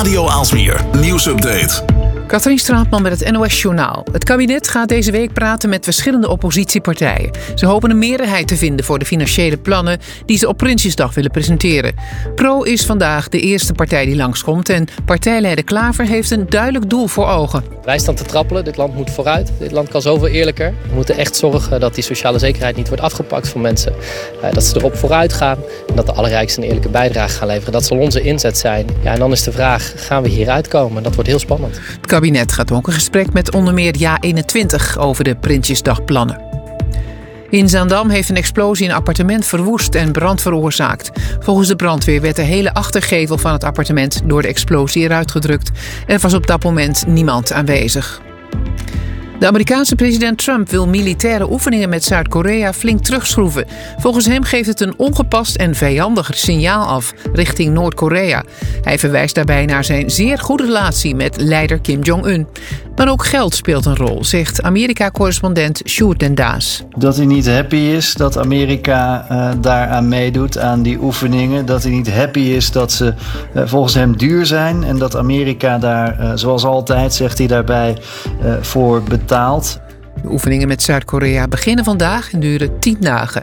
Radio Aalsmeer nieuwsupdate. Katrien Straatman met het NOS-journaal. Het kabinet gaat deze week praten met verschillende oppositiepartijen. Ze hopen een meerderheid te vinden voor de financiële plannen die ze op Prinsjesdag willen presenteren. Pro is vandaag de eerste partij die langskomt en partijleider Klaver heeft een duidelijk doel voor ogen. Wij staan te trappelen, dit land moet vooruit. Dit land kan zoveel eerlijker. We moeten echt zorgen dat die sociale zekerheid niet wordt afgepakt van mensen. Dat ze erop vooruit gaan en dat de allerrijksten een eerlijke bijdrage gaan leveren. Dat zal onze inzet zijn. Ja, en dan is de vraag, gaan we hieruit komen? Dat wordt heel spannend. Het kabinet gaat ook een gesprek met onder meer JA21 over de Prinsjesdagplannen. In Zaandam heeft een explosie een appartement verwoest en brand veroorzaakt. Volgens de brandweer werd de hele achtergevel van het appartement door de explosie eruit gedrukt. Er was op dat moment niemand aanwezig. De Amerikaanse president Trump wil militaire oefeningen met Zuid-Korea flink terugschroeven. Volgens hem geeft het een ongepast en vijandig signaal af richting Noord-Korea. Hij verwijst daarbij naar zijn zeer goede relatie met leider Kim Jong-un. Maar ook geld speelt een rol, zegt Amerika-correspondent Sjoerd den Daas. Dat hij niet happy is dat Amerika daaraan meedoet, aan die oefeningen. Dat hij niet happy is dat ze volgens hem duur zijn. En dat Amerika daar, zoals altijd, zegt hij daarbij, voor betaalt. De oefeningen met Zuid-Korea beginnen vandaag en duren 10 dagen.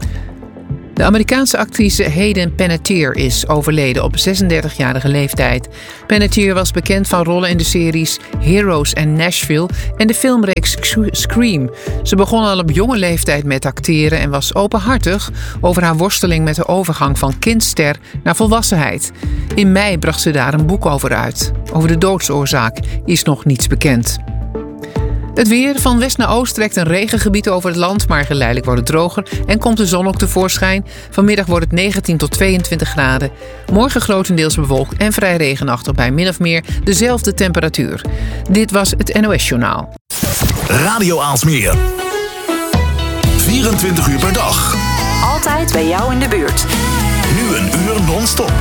De Amerikaanse actrice Hayden Panettiere is overleden op 36-jarige leeftijd. Panettiere was bekend van rollen in de series Heroes en Nashville en de filmreeks Scream. Ze begon al op jonge leeftijd met acteren en was openhartig over haar worsteling met de overgang van kindster naar volwassenheid. In mei bracht ze daar een boek over uit. Over de doodsoorzaak is nog niets bekend. Het weer. Van west naar oost trekt een regengebied over het land, maar geleidelijk wordt het droger en komt de zon ook tevoorschijn. Vanmiddag wordt het 19 tot 22 graden. Morgen grotendeels bewolkt en vrij regenachtig bij min of meer dezelfde temperatuur. Dit was het NOS-journaal. Radio Aalsmeer. 24 uur per dag. Altijd bij jou in de buurt. Nu een uur non-stop.